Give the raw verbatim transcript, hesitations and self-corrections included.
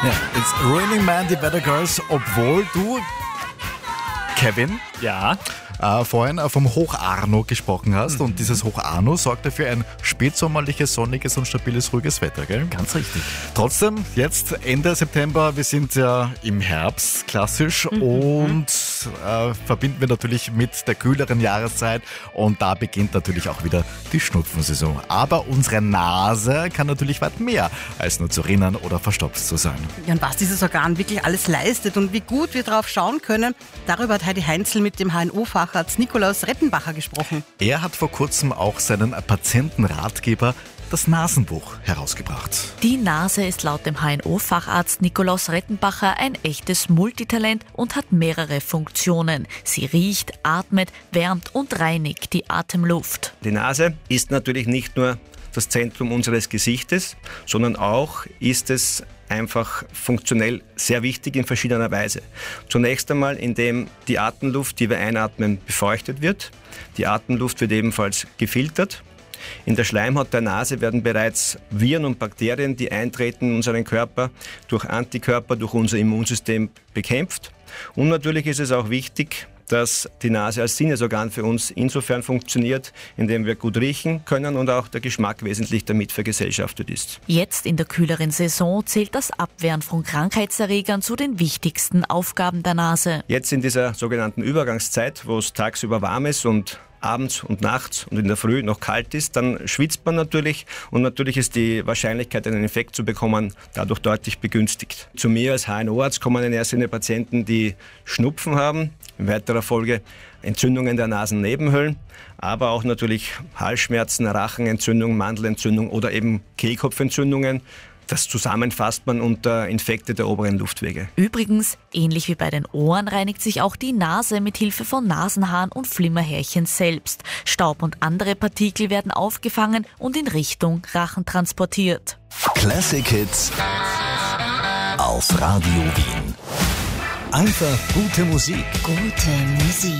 Ja, it's Raining Man, die Better Girls, obwohl du, Kevin, Ja. äh, vorhin äh, vom Hoch-Arno gesprochen hast. Mhm. Und dieses Hoch-Arno sorgt dafür ein spätsommerliches, sonniges und stabiles, ruhiges Wetter, gell? Ganz richtig. Trotzdem, jetzt Ende September, wir sind ja im Herbst, klassisch, mhm. und äh, verbinden wir natürlich mit der kühleren Jahreszeit, und da beginnt natürlich auch wieder die Schnupfensaison. Aber unsere Nase kann natürlich weit mehr als nur zu rinnen oder verstopft zu sein. Ja, und was dieses Organ wirklich alles leistet und wie gut wir drauf schauen können, darüber hat Heidi Heinzel mit dem H N O-Facharzt Nikolaus Rettenbacher gesprochen. Er hat vor kurzem auch seinen Patientenratgeber, das Nasenbuch, herausgebracht. Die Nase ist laut dem H N O-Facharzt Nikolaus Rettenbacher ein echtes Multitalent und hat mehrere Funktionen. Sie riecht, atmet, wärmt und reinigt die Atemluft. Die Nase ist natürlich nicht nur das Zentrum unseres Gesichtes, sondern auch ist es einfach funktionell sehr wichtig in verschiedener Weise. Zunächst einmal, indem die Atemluft, die wir einatmen, befeuchtet wird. Die Atemluft wird ebenfalls gefiltert. In der Schleimhaut der Nase werden bereits Viren und Bakterien, die eintreten in unseren Körper, durch Antikörper, durch unser Immunsystem bekämpft. Und natürlich ist es auch wichtig, dass die Nase als Sinnesorgan für uns insofern funktioniert, indem wir gut riechen können und auch der Geschmack wesentlich damit vergesellschaftet ist. Jetzt in der kühleren Saison zählt das Abwehren von Krankheitserregern zu den wichtigsten Aufgaben der Nase. Jetzt in dieser sogenannten Übergangszeit, wo es tagsüber warm ist und abends und nachts und in der Früh noch kalt ist, dann schwitzt man natürlich, und natürlich ist die Wahrscheinlichkeit, einen Infekt zu bekommen, dadurch deutlich begünstigt. Zu mir als H N O-Arzt kommen in erster Linie Patienten, die Schnupfen haben, in weiterer Folge Entzündungen der Nasennebenhöhlen, aber auch natürlich Halsschmerzen, Rachenentzündung, Mandelentzündung oder eben Kehlkopfentzündungen. Das zusammenfasst man unter Infekte der oberen Luftwege. Übrigens, ähnlich wie bei den Ohren reinigt sich auch die Nase mit Hilfe von Nasenhaaren und Flimmerhärchen selbst. Staub und andere Partikel werden aufgefangen und in Richtung Rachen transportiert. Classic Hits auf Radio Wien. Einfach gute Musik. Gute Musik.